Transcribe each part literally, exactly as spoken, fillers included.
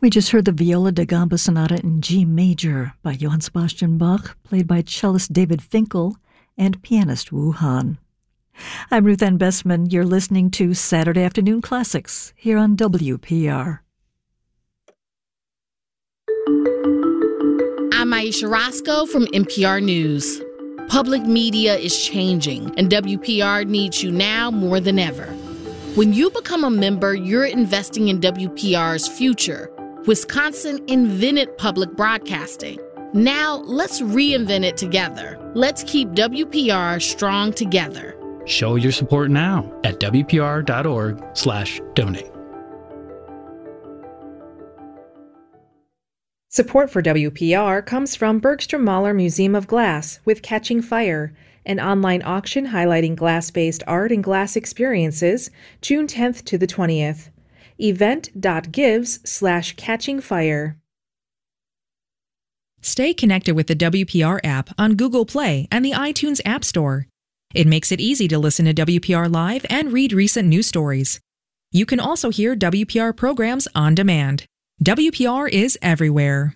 We just heard the Viola da Gamba Sonata in G major by Johann Sebastian Bach, played by cellist David Finkel and pianist Wu Han. I'm Ruth Ann Bessman. You're listening to Saturday Afternoon Classics here on W P R. I'm Aisha Roscoe from N P R News. Public media is changing, and W P R needs you now more than ever. When you become a member, you're investing in W P R's future. Wisconsin invented public broadcasting. Now, let's reinvent it together. Let's keep W P R strong together. Show your support now at W P R dot org slash donate. Support for W P R comes from Bergstrom Mahler Museum of Glass with Catching Fire, an online auction highlighting glass-based art and glass experiences, June tenth to the twentieth. event.gives slash catching fire. Stay connected with the W P R app on Google Play and the iTunes App Store. It makes it easy to listen to W P R Live and read recent news stories. You can also hear W P R programs on demand. W P R is everywhere.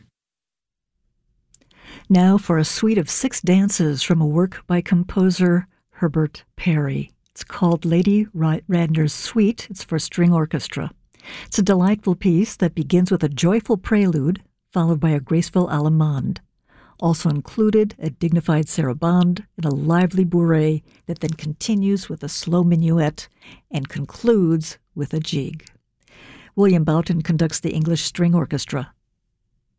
Now for a suite of six dances from a work by composer Herbert Perry. It's called Lady Radner's Suite. It's for string orchestra. It's a delightful piece that begins with a joyful prelude, followed by a graceful allemande. Also included a dignified sarabande and a lively bourrée that then continues with a slow minuet and concludes with a jig. William Boughton conducts the English String Orchestra.